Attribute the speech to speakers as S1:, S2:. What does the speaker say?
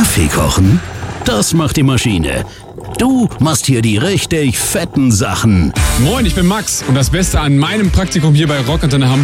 S1: Kaffee kochen? Das macht die Maschine. Du machst hier die richtig fetten Sachen.
S2: Moin, ich bin Max und das Beste an meinem Praktikum hier bei Rockantenne Hamburg